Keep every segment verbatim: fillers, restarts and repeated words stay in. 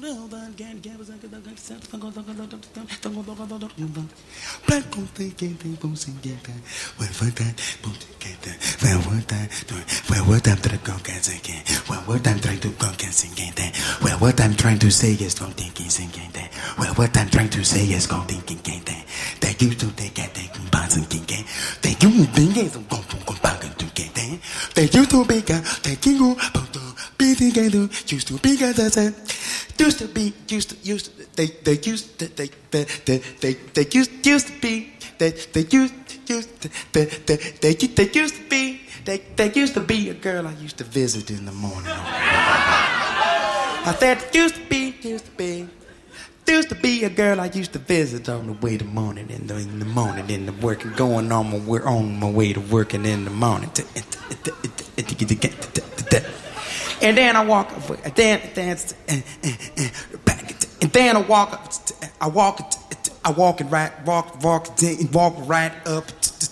Well, what I'm trying to say is don't think he's thinking that. Well, what I'm trying to say is don't think thinking that. They used to think that they can buy some king. They used to think that they can buy some king. They used to be that they can go be together. Used to be that used to be used to used to they they used to they they they they they used used to be they they used used to, they they they they used to be they they used to be a girl I used to visit in the morning. I said used to be used to be used to be a girl I used to visit on the way to morning in the in the morning in the work and going on my work on my way to working in the morning. And then I walk up, then then and then I walk up, I walk I walk it right walk walk walk right up.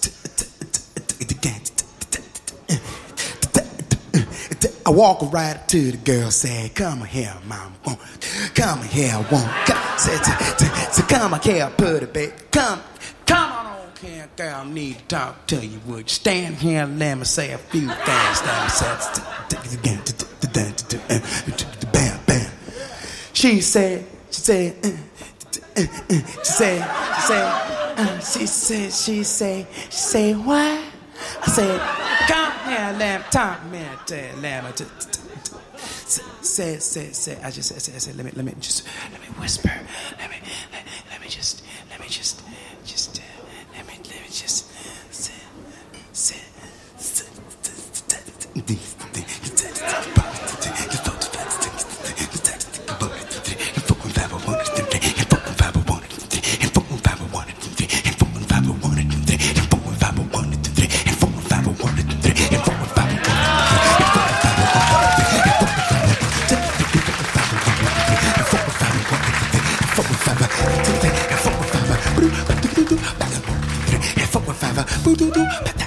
I walk right up to the girl, say, "Come here, mama, won't come here, won't come." Say, say, "Come here, put it, baby, come, come on, here, girl, I need to talk to you. Would you stand here and let me say a few things?" Bam, bam. She said, she said, she said, she said, she said, she said, she said, what? I said, "Come here, let me talk, man, let me." Say, say, say. I just said, say, let me, let me just, let me whisper. Let me, let, let me just, let me just, just, uh, let me, let me just, say, say, say, Boo doo doo,